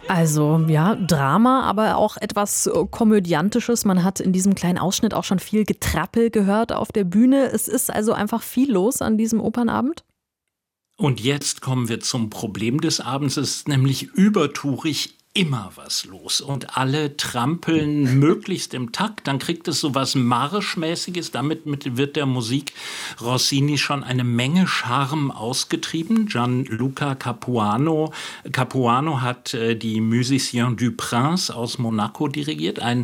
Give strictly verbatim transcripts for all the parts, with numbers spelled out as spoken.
Also ja, Drama, aber auch etwas äh, Komödiantisches. Man hat in diesem kleinen Ausschnitt auch schon viel Getrappel gehört auf der Bühne. Es ist also einfach viel los an diesem Opernabend. Und jetzt kommen wir zum Problem des Abends. Es ist nämlich übertourig immer was los und alle trampeln möglichst im Takt. Dann kriegt es so was Marschmäßiges. Damit mit wird der Musik Rossini schon eine Menge Charme ausgetrieben. Gianluca Capuano, Capuano hat äh, die Musiciens du Prince aus Monaco dirigiert, ein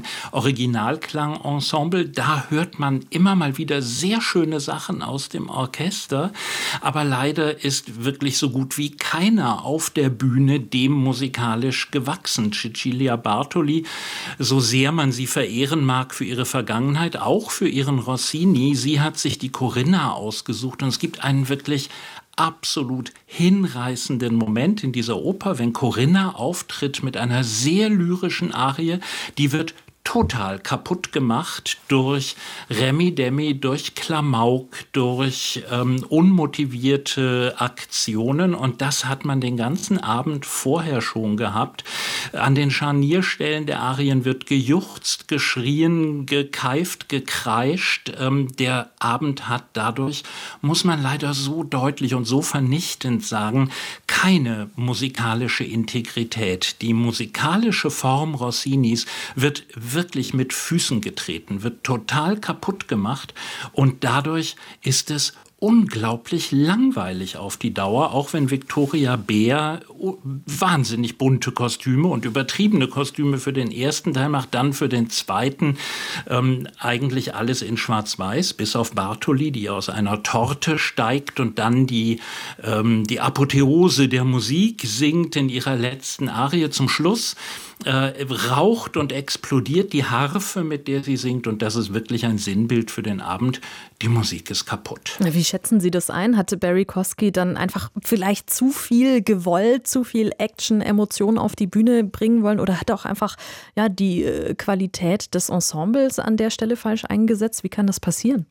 Originalklangensemble. Da hört man immer mal wieder sehr schöne Sachen aus dem Orchester. Aber leider ist wirklich so gut wie keiner auf der Bühne dem musikalisch gewachsen. Cecilia Bartoli, so sehr man sie verehren mag für ihre Vergangenheit, auch für ihren Rossini, sie hat sich die Corinna ausgesucht und es gibt einen wirklich absolut hinreißenden Moment in dieser Oper, wenn Corinna auftritt mit einer sehr lyrischen Arie, die wird total kaputt gemacht durch Remi-Demi, durch Klamauk, durch ähm, unmotivierte Aktionen. Und das hat man den ganzen Abend vorher schon gehabt. An den Scharnierstellen der Arien wird gejuchzt, geschrien, gekeift, gekreischt. Ähm, der Abend hat dadurch, muss man leider so deutlich und so vernichtend sagen, keine musikalische Integrität. Die musikalische Form Rossinis wird wirklich mit Füßen getreten, wird total kaputt gemacht und dadurch ist es unglaublich langweilig auf die Dauer, auch wenn Victoria Beer wahnsinnig bunte Kostüme und übertriebene Kostüme für den ersten Teil macht, dann für den zweiten ähm, eigentlich alles in Schwarz-Weiß, bis auf Bartoli, die aus einer Torte steigt und dann die, ähm, die Apotheose der Musik singt in ihrer letzten Arie zum Schluss. Äh, raucht und explodiert die Harfe, mit der sie singt und das ist wirklich ein Sinnbild für den Abend. Die Musik ist kaputt. Wie schätzen Sie das ein? Hatte Barry Kosky dann einfach vielleicht zu viel gewollt, zu viel Action, Emotionen auf die Bühne bringen wollen oder hat auch einfach ja, die äh, Qualität des Ensembles an der Stelle falsch eingesetzt? Wie kann das passieren?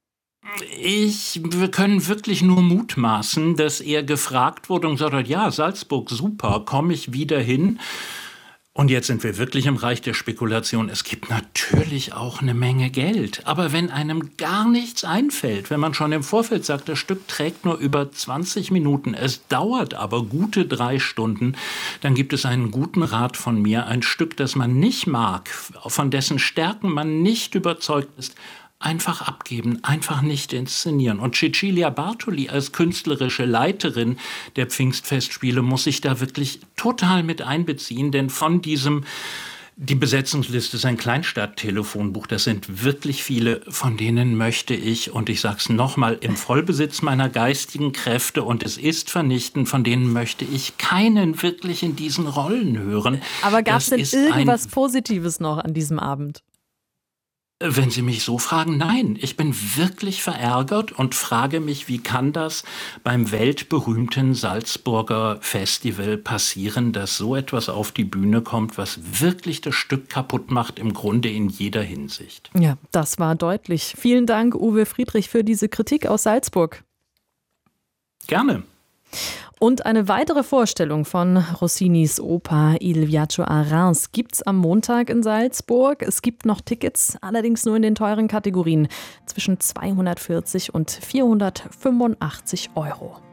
Ich, wir können wirklich nur mutmaßen, dass er gefragt wurde und gesagt hat, ja, Salzburg, super, komme ich wieder hin. Und jetzt sind wir wirklich im Reich der Spekulation. Es gibt natürlich auch eine Menge Geld. Aber wenn einem gar nichts einfällt, wenn man schon im Vorfeld sagt, das Stück trägt nur über zwanzig Minuten, es dauert aber gute drei Stunden, dann gibt es einen guten Rat von mir. Ein Stück, das man nicht mag, von dessen Stärken man nicht überzeugt ist, einfach abgeben, einfach nicht inszenieren. Und Cecilia Bartoli als künstlerische Leiterin der Pfingstfestspiele muss sich da wirklich total mit einbeziehen, denn von diesem, die Besetzungsliste ist ein Kleinstadt-Telefonbuch, das sind wirklich viele, von denen möchte ich, und ich sag's nochmal, im Vollbesitz meiner geistigen Kräfte, und es ist vernichtend, von denen möchte ich keinen wirklich in diesen Rollen hören. Aber gab es denn irgendwas Positives noch an diesem Abend? Wenn Sie mich so fragen, nein. Ich bin wirklich verärgert und frage mich, wie kann das beim weltberühmten Salzburger Festival passieren, dass so etwas auf die Bühne kommt, was wirklich das Stück kaputt macht, im Grunde in jeder Hinsicht. Ja, das war deutlich. Vielen Dank, Uwe Friedrich, für diese Kritik aus Salzburg. Gerne. Und eine weitere Vorstellung von Rossinis Oper Il Viaggio a Reims gibt's am Montag in Salzburg. Es gibt noch Tickets, allerdings nur in den teuren Kategorien zwischen zweihundertvierzig und vierhundertfünfundachtzig Euro.